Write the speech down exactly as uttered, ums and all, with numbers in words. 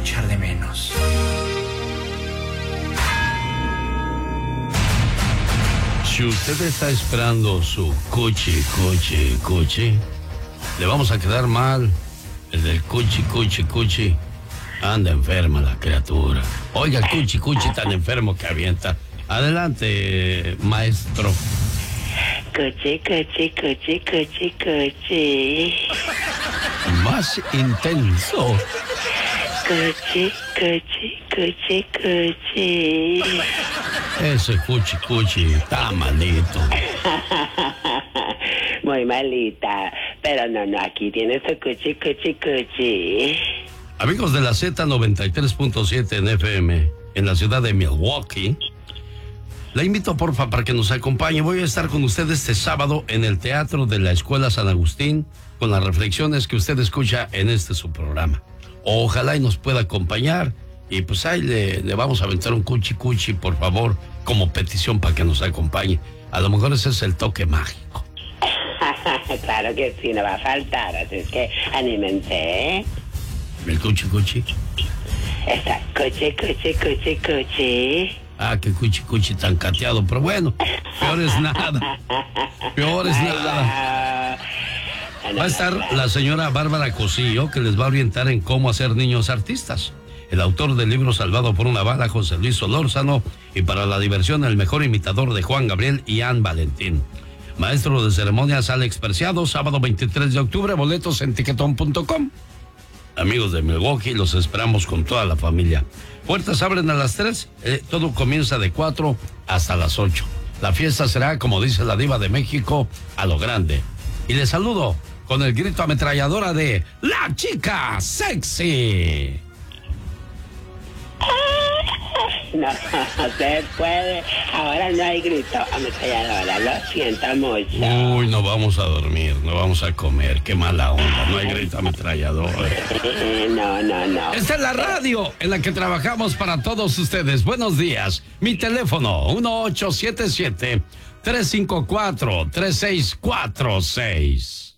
echar de menos. Si usted está esperando su cuchi, cuchi, cuchi, le vamos a quedar mal. El del cuchi, cuchi, cuchi. Anda enferma la criatura. Oiga, cuchi, cuchi tan enfermo que avienta. Adelante, maestro. Cuchi, cuchi, cuchi, cuchi, cuchi. Más intenso. Cuchi, cuchi, cuchi, cuchi. Ese cuchi, cuchi está malito. Muy malita. Pero no, no, aquí tienes tu cuchi, cuchi, cuchi. Amigos de la Z noventa y tres punto siete en F M, en la ciudad de Milwaukee, la invito porfa para que nos acompañe. Voy a estar con usted este sábado en el Teatro de la Escuela San Agustín con las reflexiones que usted escucha en este su programa. Ojalá y nos pueda acompañar y pues ahí le, le vamos a aventar un cuchi cuchi, por favor, como petición para que nos acompañe. A lo mejor ese es el toque mágico. Claro que sí, no va a faltar, así es que anímense, ¿eh? ¿El cuchi cuchi? Está cuchi, cuchi, cuchi, cuchi. Ah, qué cuchi cuchi tan cateado, pero bueno, peor es nada. Peor es nada. Va a estar la señora Bárbara Cosillo, que les va a orientar en cómo hacer niños artistas. El autor del libro Salvado por una bala, José Luis Solórzano, y para la diversión, el mejor imitador de Juan Gabriel y Ann Valentín. Maestro de ceremonias, Alex Preciado, sábado veintitrés de octubre, boletos en tiquetón punto com. Amigos de Milwaukee, los esperamos con toda la familia. Puertas abren a las tres, eh, todo comienza de cuatro hasta las ocho. La fiesta será, como dice la diva de México, a lo grande. Y les saludo con el grito ametralladora de La Chica Sexy. No se puede. Ahora no hay grito ametralladora. Lo siento mucho. Uy, no vamos a dormir, no vamos a comer. Qué mala onda. No hay grito ametralladora. No, no, no. Esta es la radio en la que trabajamos para todos ustedes. Buenos días. Mi teléfono, uno ocho siete siete, tres cinco cuatro, tres seis cuatro seis.